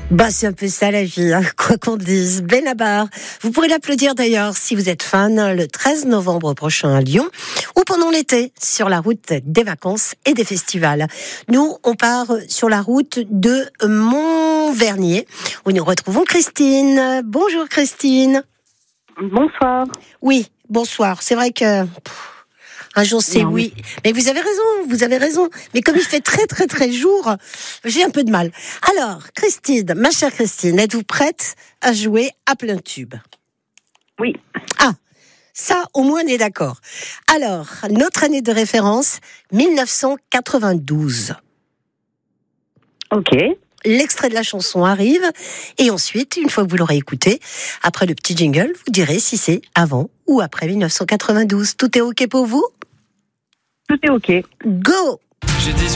Bah, c'est un peu ça la vie, hein, quoi qu'on dise. Benabar, vous pourrez l'applaudir d'ailleurs si vous êtes fan le 13 novembre prochain à Lyon ou pendant l'été sur la route des vacances et des festivals. Nous, on part sur la route de Montvernier où nous retrouvons Christine. Bonjour Christine. Bonsoir. Oui, bonsoir. C'est vrai que... un jour c'est Non, oui, mais vous avez raison. Mais comme il fait très très très jour, j'ai un peu de mal. Alors, Christine, ma chère Christine, êtes-vous prête à jouer à plein tube ? Oui. Ah, ça au moins on est d'accord. Alors, notre année de référence, 1992. Ok. L'extrait de la chanson arrive, et ensuite, une fois que vous l'aurez écouté, après le petit jingle, vous direz si c'est avant ou après 1992. Tout est ok pour vous ? Tout est ok. Go ! J'ai 18